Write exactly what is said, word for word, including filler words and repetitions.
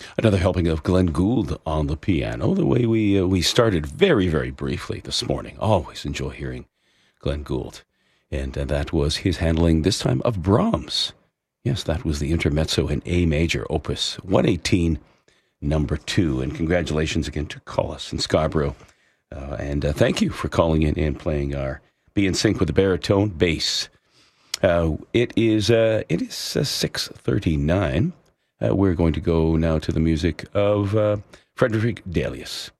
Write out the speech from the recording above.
Another helping of Glenn Gould on the piano, the way we uh, we started very, very briefly this morning. Always enjoy hearing Glenn Gould. And uh, that was his handling this time of Brahms. Yes, that was the Intermezzo in A major, opus one eighteen, number two. And congratulations again to Collis and Scarborough. Uh, and uh, thank you for calling in and playing our Be in Sync with the Baritone Bass. Uh, it is uh, it is uh, six thirty-nine. Uh, we're going to go now to the music of uh, Frederick Delius.